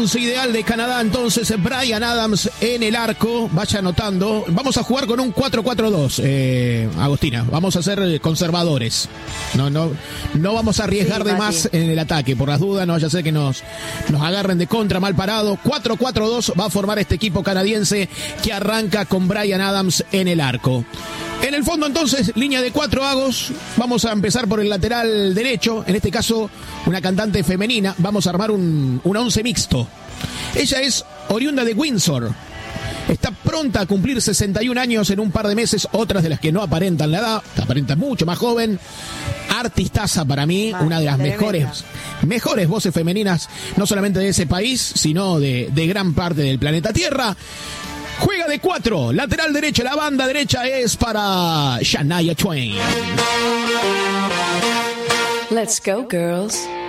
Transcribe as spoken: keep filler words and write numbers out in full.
once ideal de Canadá, entonces Bryan Adams en el arco, vaya anotando. Vamos a jugar con un cuatro cuatro dos, eh, Agostina, vamos a ser conservadores. No, no, no vamos a arriesgar sí, de más en el ataque, por las dudas, no vaya a ser que nos, nos agarren de contra mal parado. cuatro cuatro dos va a formar este equipo canadiense que arranca con Bryan Adams en el arco. En el fondo, entonces, línea de cuatro agos. Vamos a empezar por el lateral derecho. En este caso, una cantante femenina. Vamos a armar un, un once mixto. Ella es oriunda de Windsor. Está pronta a cumplir sesenta y un años en un par de meses. Otras de las que no aparentan la edad. Aparenta mucho más joven. Artistaza para mí. Vale, una de las mejores, mejores voces femeninas. No solamente de ese país, sino de, de gran parte del planeta Tierra. Juega de cuatro, lateral derecho, la banda derecha es para Shania Twain. Let's go, girls.